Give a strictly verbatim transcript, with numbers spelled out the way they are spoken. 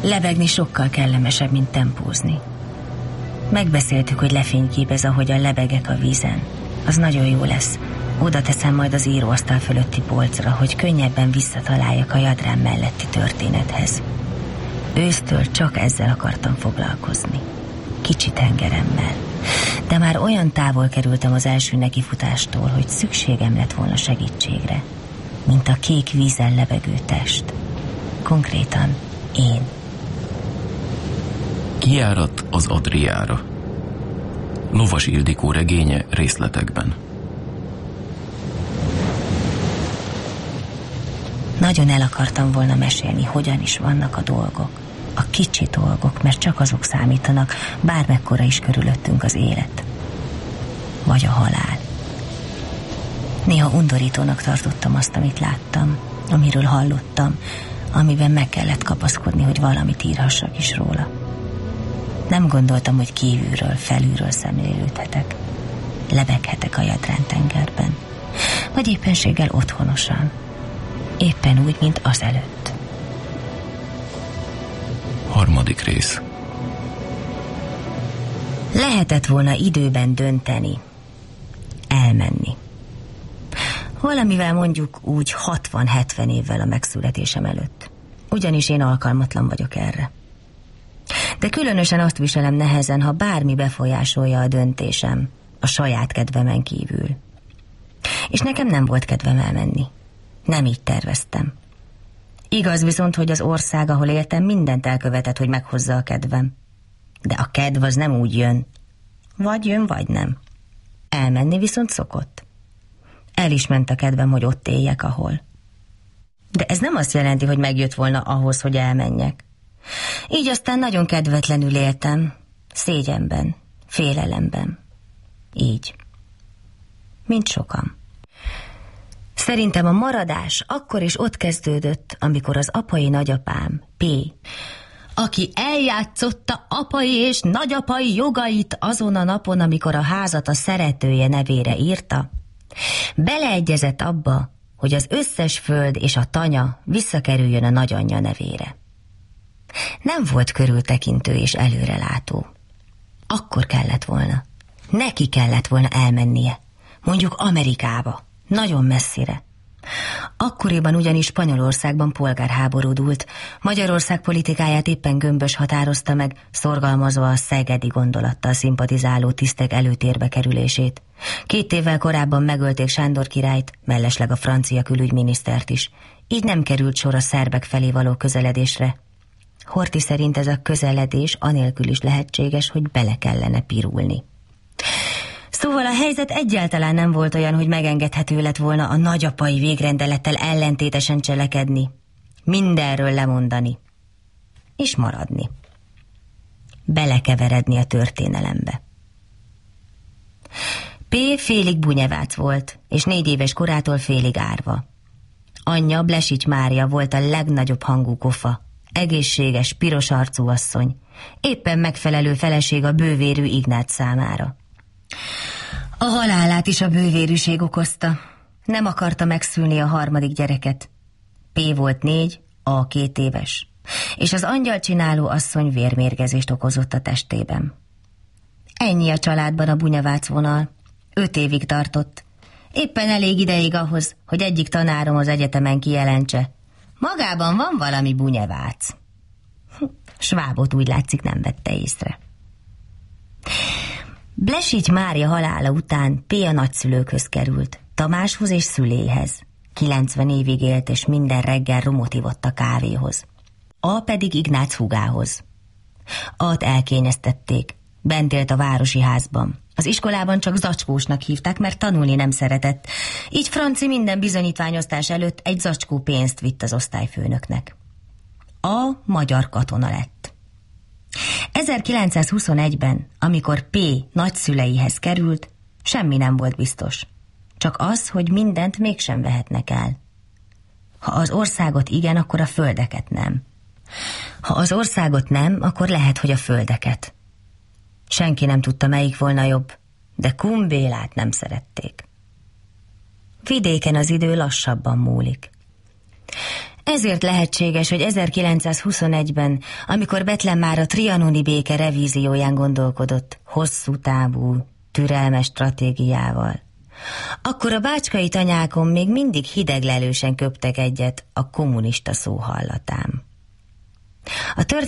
Lebegni sokkal kellemesebb, mint tempózni. Megbeszéltük, hogy lefényképez, ahogyan lebegek a vízen. Az nagyon jó lesz. Oda teszem majd az íróasztal fölötti polcra, hogy könnyebben visszataláljak a Jadrán melletti történethez. Ősztől csak ezzel akartam foglalkozni. Kicsi tengeremmel. De már olyan távol kerültem az első nekifutástól, hogy szükségem lett volna segítségre. Mint a kék vízen lebegő test. Konkrétan én. Kijárat az Adriára. Lovas Ildikó regénye részletekben. Nagyon el akartam volna mesélni, hogyan is vannak a dolgok. A kicsi dolgok, mert csak azok számítanak, bármekkora is körülöttünk az élet. Vagy a halál. Néha undorítónak tartottam azt, amit láttam, amiről hallottam, amiben meg kellett kapaszkodni, hogy valamit írhassak is róla. Nem gondoltam, hogy kívülről, felülről szemlélődhetek. Lebeghetek a Jadrán tengerben. Vagy éppenséggel otthonosan. Éppen úgy, mint azelőtt. Harmadik rész. Lehetett volna időben dönteni. Elmenni. Valamivel mondjuk úgy hatvan-hetven évvel a megszületésem előtt. Ugyanis én alkalmatlan vagyok erre. De különösen azt viselem nehezen, ha bármi befolyásolja a döntésem, a saját kedvemen kívül. És nekem nem volt kedvem elmenni. Nem így terveztem. Igaz viszont, hogy az ország, ahol éltem, mindent elkövetett, hogy meghozza a kedvem. De a kedv az nem úgy jön. Vagy jön, vagy nem. Elmenni viszont szokott. El is ment a kedvem, hogy ott éljek, ahol. De ez nem azt jelenti, hogy megjött volna ahhoz, hogy elmenjek. Így aztán nagyon kedvetlenül éltem. Szégyenben, félelemben. Így. Mint sokan. Szerintem a maradás akkor is ott kezdődött, amikor az apai nagyapám, P., aki eljátszotta apai és nagyapai jogait azon a napon, amikor a házat a szeretője nevére írta, beleegyezett abba, hogy az összes föld és a tanya visszakerüljön a nagyanyja nevére. Nem volt körültekintő és előrelátó. Akkor kellett volna. Neki kellett volna elmennie. Mondjuk Amerikába. Nagyon messzire. Akkoriban ugyanis Spanyolországban polgárháború dúlt, Magyarország politikáját éppen Gömbös határozta meg, szorgalmazva a szegedi gondolattal szimpatizáló tisztek előtérbe kerülését. Két évvel korábban megölték Sándor királyt, mellesleg a francia külügyminisztert is. Így nem került sor a szerbek felé való közeledésre. Horthy szerint ez a közeledés anélkül is lehetséges, hogy bele kellene pirulni. Szóval a helyzet egyáltalán nem volt olyan, hogy megengedhető lett volna a nagyapai végrendelettel ellentétesen cselekedni. Mindenről lemondani. És maradni. Belekeveredni a történelembe. P. félig bunyevác volt, és négy éves korától félig árva. Anyja, Blesics Mária volt a legnagyobb hangú kofa. Egészséges, piros arcú asszony. Éppen megfelelő feleség a bővérű Ignác számára. A halálát is a bővérűség okozta. Nem akarta megszülni a harmadik gyereket. P. volt négy, A. két éves. És az angyalcsináló asszony vérmérgezést okozott a testében. Ennyi a családban a bunyevác vonal. Öt évig tartott. Éppen elég ideig ahhoz, hogy egyik tanárom az egyetemen kijelentse. Magában van valami bunyevác. Schwabot úgy látszik nem vette észre. Blesics Mária halála után P. a nagyszülőkhöz került, Tamáshoz és szüléhez. kilencven évig élt, és minden reggel romot ivott a kávéhoz. A. pedig Ignác húgához. A-t elkényeztették, bent élt a városi házban. Az iskolában csak zacskósnak hívták, mert tanulni nem szeretett. Így Franci minden bizonyítványosztás előtt egy zacskó pénzt vitt az osztályfőnöknek. A. magyar katona lett. ezerkilencszázhuszonegyben, amikor P. nagyszüleihez került, semmi nem volt biztos. Csak az, hogy mindent mégsem vehetnek el. Ha az országot igen, akkor a földeket nem. Ha az országot nem, akkor lehet, hogy a földeket. Senki nem tudta, melyik volna jobb, de Kun Bélát nem szerették. Vidéken az idő lassabban múlik. Ezért lehetséges, hogy ezerkilencszázhuszonegyben, amikor Bethlen már a trianoni béke revízióján gondolkodott, hosszú távú, türelmes stratégiával, akkor a bácskai tanyákon még mindig hideglelősen köptek egyet a kommunista szó hallatán. A történet